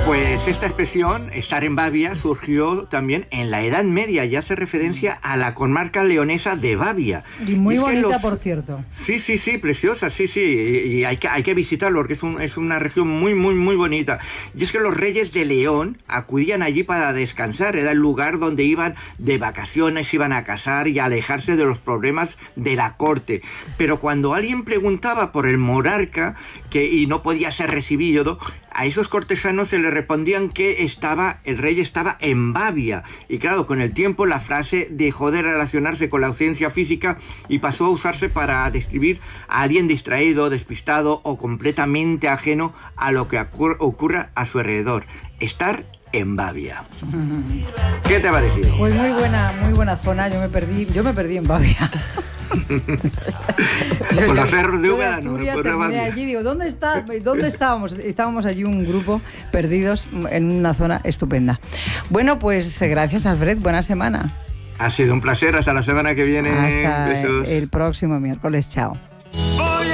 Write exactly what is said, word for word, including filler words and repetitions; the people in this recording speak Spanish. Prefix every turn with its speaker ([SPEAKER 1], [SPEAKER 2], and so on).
[SPEAKER 1] Pues esta expresión, estar en Babia, surgió también en la Edad Media y hace referencia a la comarca leonesa de Babia.
[SPEAKER 2] Y muy
[SPEAKER 1] y es
[SPEAKER 2] bonita,
[SPEAKER 1] los...
[SPEAKER 2] por cierto.
[SPEAKER 1] Sí, sí, sí, preciosa, sí, sí. Y, y hay, que, hay que visitarlo porque es, un, es una región muy, muy, muy bonita. Y es que los reyes de León acudían allí para descansar. Era el lugar donde iban de vacaciones, iban a cazar y a alejarse de los problemas de la corte. Pero cuando alguien preguntaba por el monarca que, y no podía ser recibido, a esos cortesanos se les respondían que estaba, el rey estaba en Babia. Y claro, con el tiempo la frase dejó de relacionarse con la ausencia física y pasó a usarse para describir a alguien distraído, despistado o completamente ajeno a lo que ocur- ocurra a su alrededor. Estar en Babia. ¿Qué te ha parecido?
[SPEAKER 2] Pues muy buena, muy buena zona. Yo me perdí, yo me perdí en Babia.
[SPEAKER 1] Por los cerros de Úbeda,
[SPEAKER 2] no
[SPEAKER 1] no recuerdo
[SPEAKER 2] allí, digo, ¿dónde está? ¿Dónde estábamos? Estábamos allí un grupo perdidos en una zona estupenda. Bueno, pues gracias, Alfred, buena semana.
[SPEAKER 1] Ha sido un placer, hasta la semana que viene.
[SPEAKER 2] Hasta
[SPEAKER 1] Besos.
[SPEAKER 2] el próximo miércoles, chao.